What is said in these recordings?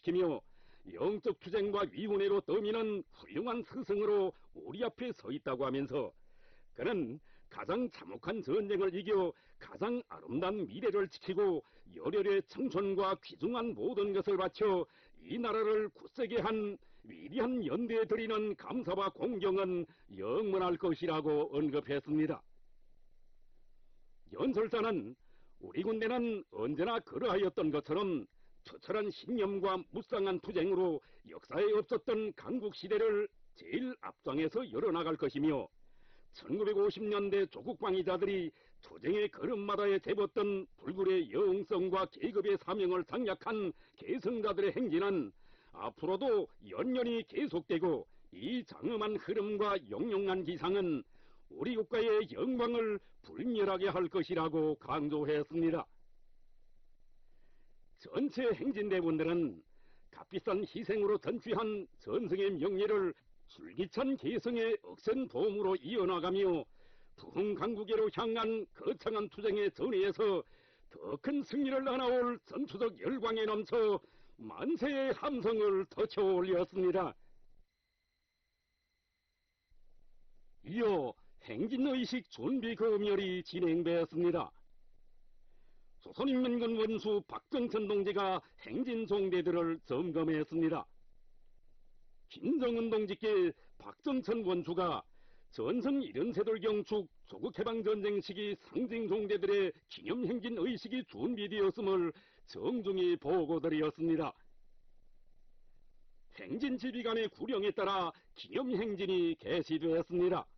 지키며 영적 투쟁과 위훈회로 떠미는 훌륭한 스승으로 우리 앞에 서 있다고 하면서 그는 가장 참혹한 전쟁을 이겨 가장 아름다운 미래를 지키고 열혈의 청춘과 귀중한 모든 것을 바쳐 이 나라를 굳세게 한 위대한 연대에 드리는 감사와 공경은 영원할 것이라고 언급했습니다. 연설자는 우리 군대는 언제나 그러하였던 것처럼 처철한 신념과 무쌍한 투쟁으로 역사에 없었던 강국시대를 제일 앞장에서 열어나갈 것이며 1950년대 조국 방위자들이 투쟁의 걸음마다에 재봤던 불굴의 영성과 계급의 사명을 장약한 계승자들의 행진은 앞으로도 연연히 계속되고 이 장엄한 흐름과 영롱한 기상은 우리 국가의 영광을 불멸하게 할 것이라고 강조했습니다. 전체 행진대원들은 값비싼 희생으로 전취한 전승의 명예를 줄기찬 개성의 억센 보험으로 이어나가며 부흥강국계로 향한 거창한 투쟁의 전의에서 더 큰 승리를 안아올 전투적 열광에 넘쳐 만세의 함성을 터쳐 올렸습니다. 이어 행진의식 준비 검열이 진행되었습니다. 조선인민군 원수 박정천 동지가 행진종대들을 점검했습니다. 김정은 동지께 박정천 원수가 전성 70세돌 경축 조국해방전쟁 시기 상징종대들의 기념행진 의식이 준비되었음을 정중히 보고드렸습니다. 행진지휘관의 구령에 따라 기념행진이 개시되었습니다.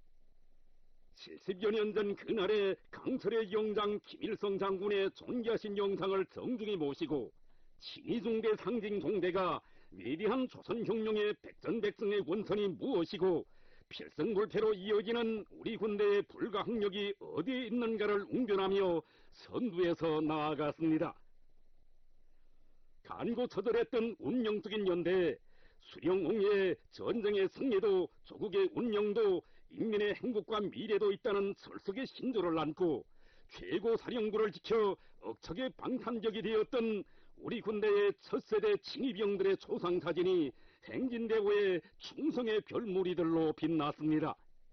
70여 년 전 그날의 강철의 영장 김일성 장군의 존귀하신 영상을 정중히 모시고 친위중대 상징종대가 위대한 조선혁명의 백전백승의 원천이 무엇이고 필승불패로 이어지는 우리 군대의 불가항력이 어디에 있는가를 웅변하며 선두에서 나아갔습니다. 간고처절했던 운명적인 연대에 수령옹의 전쟁의 승리도 조국의 운명도 인민의 행복과 미래도 있다는 설석의 신조를 안고 최고 사령부를 지켜 억척의 방탄적이 되었던 우리 군대의 첫 세대 칭의병들의 초상사진이 행진대호의 충성의 별무리들로 빛났습니다.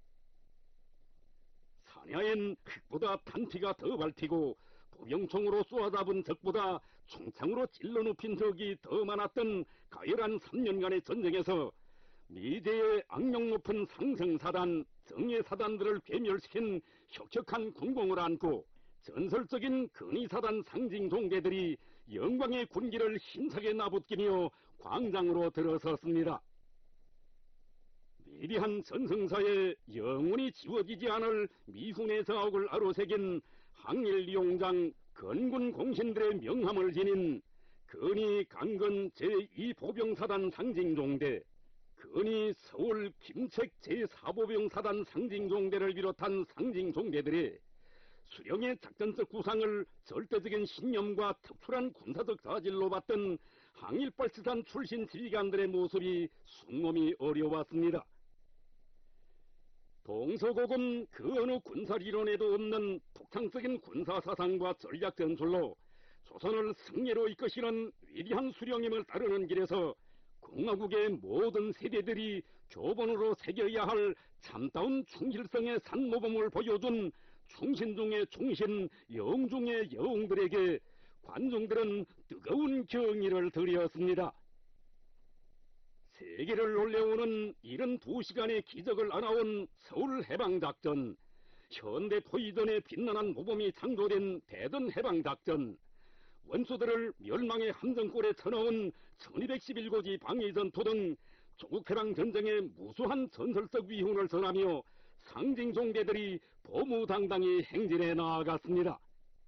사냐엔 흙보다 탄피가 더 밟히고 보병총으로 쏘아잡은 적보다 총창으로 찔러 눕힌 적이 더 많았던 가열한 3년간의 전쟁에서 미제의 악명 높은 상승사단, 정예사단들을 괴멸시킨 혁혁한 군공을 안고 전설적인 근위사단 상징종대들이 영광의 군기를 힘차게 나붙기며 광장으로 들어섰습니다. 위대한 전승사에 영원히 지워지지 않을 미훈의 저하옥을 아로새긴 항일용장 건군 공신들의 명함을 지닌 근위 강건 제2보병사단 상징종대, 근위 서울 김책 제4보병사단 상징종대를 비롯한 상징종대들이 수령의 작전적 구상을 절대적인 신념과 특출한 군사적 자질로 봤던 항일발사단 출신 지휘관들의 모습이 숨몸이 어려웠습니다. 동서고금 그 어느 군사리론에도 없는 독창적인 군사사상과 전략 전술로 조선을 승리로 이끄시는 위대한 수령임을 따르는 길에서 공화국의 모든 세대들이 교본으로 새겨야 할 참다운 충실성의 산모범을 보여준 충신 중의 충신, 영 중의 영들에게 관중들은 뜨거운 경의를 드렸습니다. 세계를 놀래우는 72시간의 기적을 안아온 서울해방작전, 현대 포위전의 빛나는 모범이 창조된 대전해방작전, 원수들을 멸망의 함정골에 쳐넣은 1211고지 방위전투 등 조국해방전쟁의 무수한 전설적 위훈을 선하며 상징종대들이 보무당당히 행진해 나아갔습니다.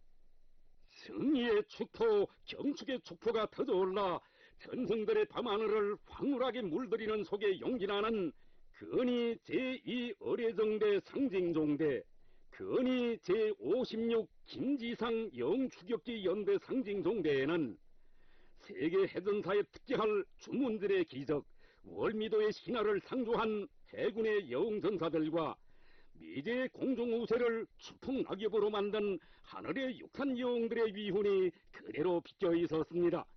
승리의 축포, 경축의 축포가 터져올라 전승들의 밤하늘을 황홀하게 물들이는 속에 용진하는 근위 제2어뢰정대 상징종대, 근위 제56 김지상 영추격기 연대 상징종대에는 세계 해전사에 특기할 주문들의 기적, 월미도의 신화를 상조한 해군의 여웅전사들과 미제의 공중우세를 추풍낙엽으로 만든 하늘의 육한 여웅들의 위훈이 그대로 비껴 있었습니다.